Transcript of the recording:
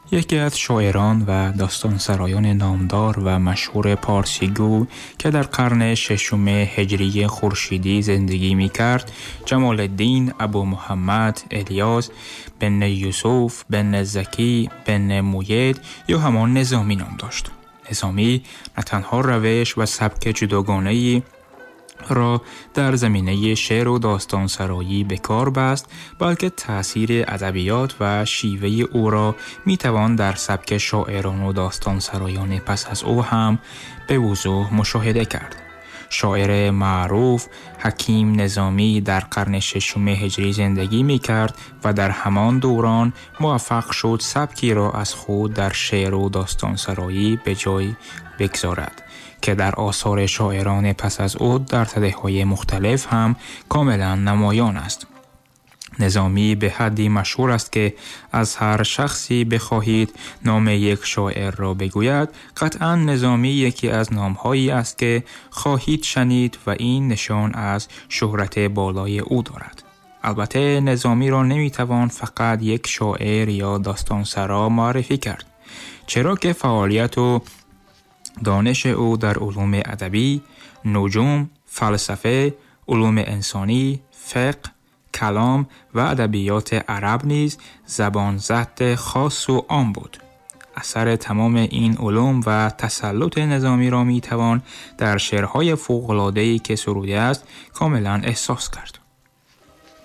یکی از شاعران و داستانسرایان نامدار و مشهور پارسیگو که در قرن ششم هجری خورشیدی زندگی می کرد، جمال الدین ابو محمد الیاس بن یوسف بن زکی بن موید یا همان نظامی نام داشت. نظامی نه تنها روش و سبک جداگانه‌ای را در زمینه شعر و داستان سرایی به کار بست، بلکه تأثیر ادبیات و شیوه او را میتوان در سبک شاعران و داستان سرایان پس از او هم به وضوح مشاهده کرد. شاعر معروف حکیم نظامی در قرن ششم هجری زندگی می کرد و در همان دوران موفق شد سبکی را از خود در شعر و داستان سرایی به جای بگذارد که در آثار شاعران پس از او در سده‌های مختلف هم کاملا نمایان است. نظامی به حدی مشهور است که از هر شخصی بخواهید نام یک شاعر را بگوید، قطعا نظامی یکی از نامهایی است که خواهید شنید و این نشان از شهرت بالای او دارد. البته نظامی را نمیتوان فقط یک شاعر یا داستانسرا معرفی کرد، چرا که فعالیت و دانش او در علوم ادبی، نجوم، فلسفه، علوم انسانی، فقه، کلام و ادبیات عرب نیز زبان زد خاص و عام بود. اثر تمام این علوم و تسلط نظامی را میتوان در شعرهای فوق‌العاده‌ای که سروده است کاملا احساس کرد.